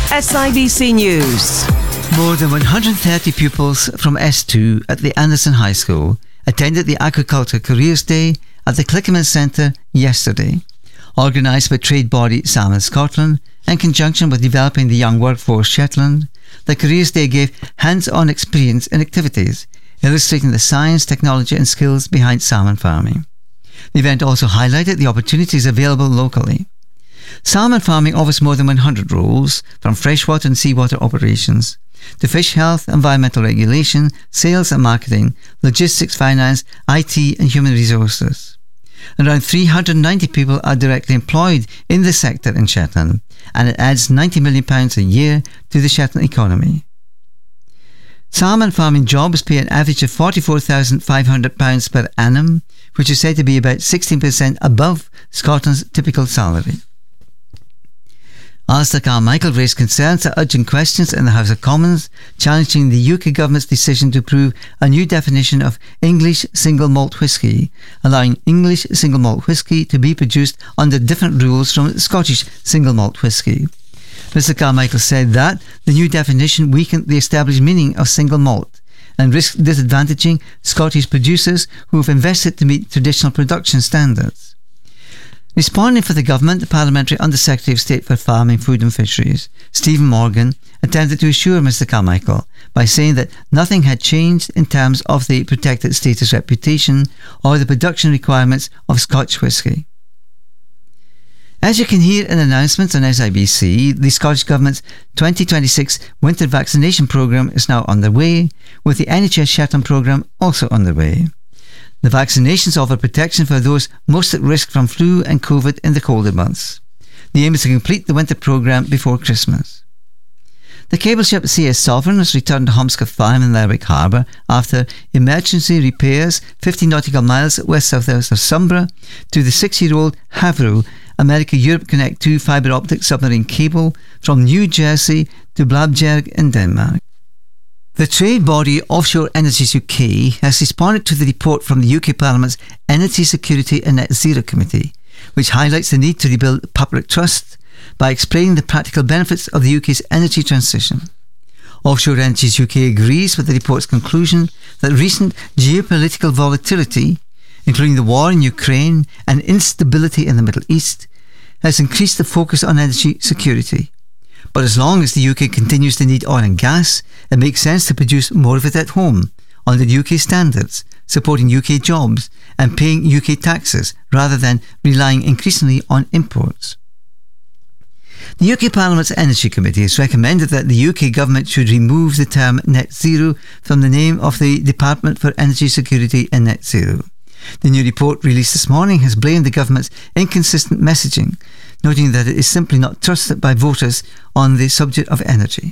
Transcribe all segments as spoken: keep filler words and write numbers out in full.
S I B C News. More than one hundred thirty pupils from S two at the Anderson High School attended the Agriculture Careers Day at the Clickerman Centre yesterday. Organised by trade body Salmon Scotland in conjunction with Developing the Young Workforce Shetland, the Careers Day gave hands-on experience in activities illustrating the science, technology and skills behind salmon farming. The event also highlighted the opportunities available locally. Salmon farming offers more than one hundred roles, from freshwater and seawater operations to fish health, environmental regulation, sales and marketing, logistics, finance, I T and human resources. Around three hundred ninety people are directly employed in the sector in Shetland, and it adds ninety million pounds a year to the Shetland economy. Salmon farming jobs pay an average of forty-four thousand five hundred pounds per annum, which is said to be about sixteen percent above Scotland's typical salary. Alistair Carmichael raised concerns at urgent questions in the House of Commons, challenging the U K government's decision to approve a new definition of English single malt whisky, allowing English single malt whisky to be produced under different rules from Scottish single malt whisky. Mr Carmichael said that the new definition weakened the established meaning of single malt and risked disadvantaging Scottish producers who have invested to meet traditional production standards. Responding for the government, the Parliamentary Under-Secretary of State for Farming, Food and Fisheries, Stephen Morgan, attempted to assure Mr Carmichael by saying that nothing had changed in terms of the protected status reputation or the production requirements of Scotch whisky. As you can hear in announcements on S I B C, the Scottish Government's twenty twenty-six winter vaccination programme is now underway, with the N H S Shetland programme also underway. The vaccinations offer protection for those most at risk from flu and COVID in the colder months. The aim is to complete the winter programme before Christmas. The cable ship C S Sovereign has returned to Holmscott Farm in Lerwick Harbour after emergency repairs fifty nautical miles west-south-west of Sombra to the six-year-old Havro America Europe Connect two fibre optic submarine cable from New Jersey to Blabjerg in Denmark. The trade body Offshore Energies U K has responded to the report from the U K Parliament's Energy Security and Net Zero Committee, which highlights the need to rebuild public trust by explaining the practical benefits of the U K's energy transition. Offshore Energies U K agrees with the report's conclusion that recent geopolitical volatility, including the war in Ukraine and instability in the Middle East, has increased the focus on energy security. But as long as the U K continues to need oil and gas, it makes sense to produce more of it at home, under U K standards, supporting U K jobs and paying U K taxes, rather than relying increasingly on imports. The U K Parliament's Energy Committee has recommended that the U K government should remove the term net zero from the name of the Department for Energy Security and Net Zero. The new report released this morning has blamed the government's inconsistent messaging, noting that it is simply not trusted by voters on the subject of energy.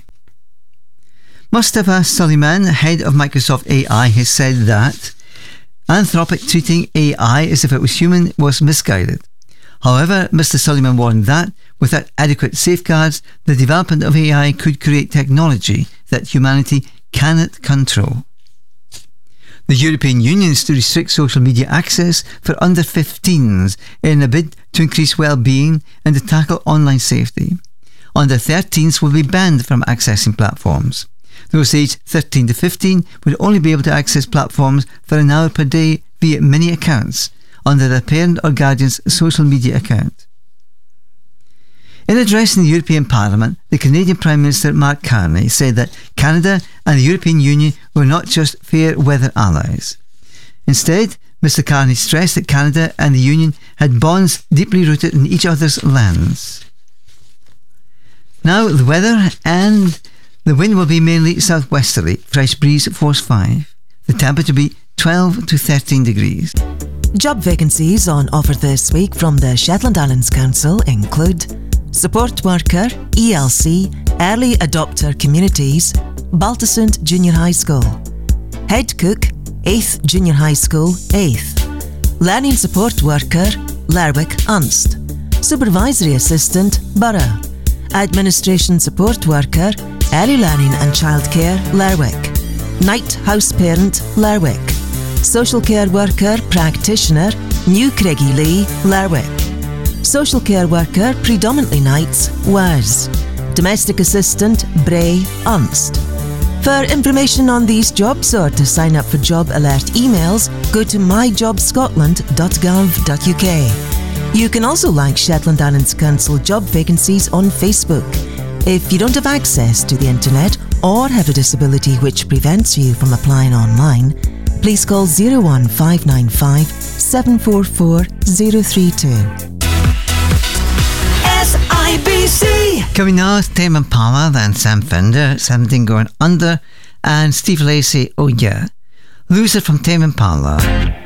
Mustafa Suleyman, head of Microsoft A I, has said that Anthropic treating A I as if it was human was misguided. However, Mister Suleyman warned that, without adequate safeguards, the development of A I could create technology that humanity cannot control. The European Union is to restrict social media access for under fifteens in a bid to increase well-being and to tackle online safety. Under thirteens will be banned from accessing platforms. Those aged thirteen to fifteen would only be able to access platforms for an hour per day via mini accounts under their parent or guardian's social media account. In addressing the European Parliament, the Canadian Prime Minister Mark Carney said that Canada and the European Union were not just fair weather allies. Instead, Mister Carney stressed that Canada and the Union had bonds deeply rooted in each other's lands. Now the weather, and the wind will be mainly southwesterly, fresh breeze force five. The temperature will be twelve to thirteen degrees. Job vacancies on offer this week from the Shetland Islands Council include Support Worker, E L C, Early Adopter Communities, Baltusund Junior High School. Head Cook, eighth Junior High School, eighth. Learning Support Worker, Lerwick Unst. Supervisory Assistant, Borough. Administration Support Worker, Early Learning and Childcare, Lerwick. Night House Parent, Lerwick. Social Care Worker Practitioner, New Craigie-Lee, Lerwick. Social Care Worker, predominantly nights, W A S. Domestic Assistant, Bray, Unst. For information on these jobs or to sign up for job alert emails, go to my job scotland dot gov dot u k. You can also like Shetland Islands Council job vacancies on Facebook. If you don't have access to the internet or have a disability which prevents you from applying online, please call zero one five nine five seven four four zero three two. S I B C. Coming now is Tame Impala, then Sam Fender, seventeen Going Under, and Steve Lacey, Oh Yeah. Loser from Tame Impala.